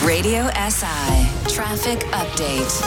Radio SI Traffic Update.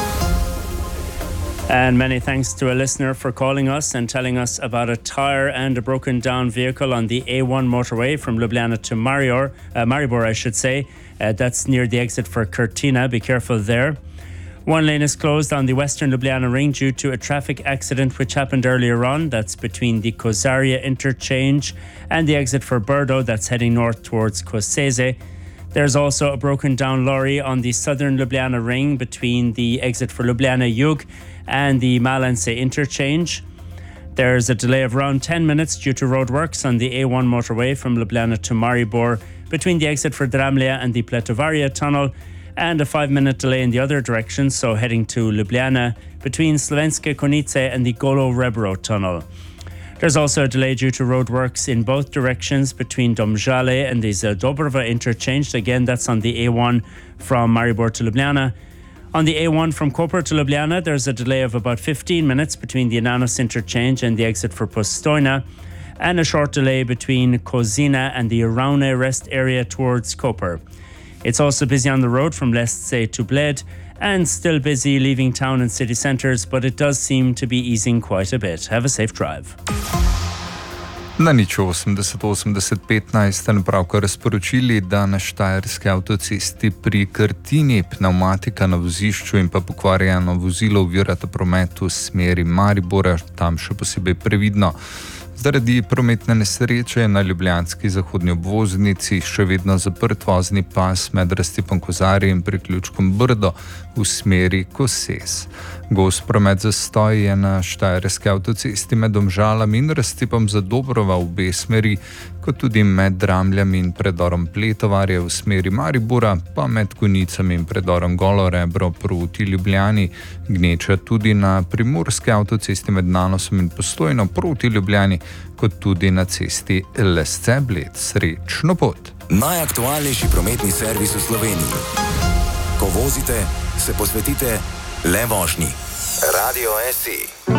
And many thanks to a listener for calling us and telling us about a tyre and a broken down vehicle on the A1 motorway from Ljubljana to Maribor, I should say. That's near the exit for Cortina. Be careful there. One lane is closed on the Western Ljubljana ring due to a traffic accident which happened earlier on. That's between the Kozaria interchange and the exit for Brdo. That's heading north towards Koseze. There's also a broken down lorry on the Southern Ljubljana ring between the exit for Ljubljana Jug and the Malense interchange. There's a delay of around 10 minutes due to roadworks on the A1 motorway from Ljubljana to Maribor between the exit for Dramlja and the Pletovaria tunnel, and a 5-minute delay in the other direction, so heading to Ljubljana between Slovenske Konjice and the Golo Rebro tunnel. There's also a delay due to roadworks in both directions between Domžale and the Dobrova interchange. Again, that's on the A1 from Maribor to Ljubljana. On the A1 from Koper to Ljubljana, there's a delay of about 15 minutes between the Ananos interchange and the exit for Postojna, and a short delay between Kozina and the Raune rest area towards Koper. It's also busy on the road from Lesce to Bled, and still busy leaving town and city centres, but it does seem to be easing quite a bit. Have a safe drive. Na nič 80-80-15 ste pravkar razporočili, da na Štajerski avtocesti pri Krtini pneumatika na vozišču in pa pokvarjeno vozilo ovirata promet v smeri Maribora, tam še posebej previdno. Zaradi prometne nesreče je na ljubljanski zahodni obvoznici še vedno zaprt vozni pas med raztipom Kozarje in priključkom Brdo v smeri Koses. Gost promet zastoj je na Štajerski avtocesti med Domžalami in raztipom za Dobrova v obe smeri, kot tudi med Dramljami in predorom Pletovarje v smeri Maribora, pa med Konjicami in predorom Golo Rebro proti Ljubljani, gneča tudi na primorski avtocesti med Nanosom in Postojno proti Ljubljani, kot tudi na cesti Lesce-Bled. Srečno pot! Najaktualnejši prometni servis v Sloveniji. Ko vozite, se posvetite le vožnji. Radio SI.